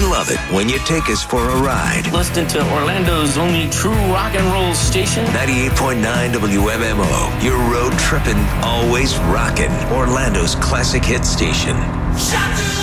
love it when you take us for a ride. Listening to Orlando's only true rock and roll station. 98.9 WMMO. You're road tripping, always rocking. Orlando's classic hit station.